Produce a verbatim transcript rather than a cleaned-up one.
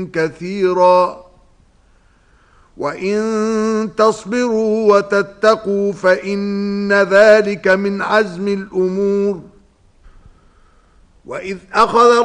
كثيرا وإن تصبروا وتتقوا فإن ذلك من عزم الأمور وإذ أخذ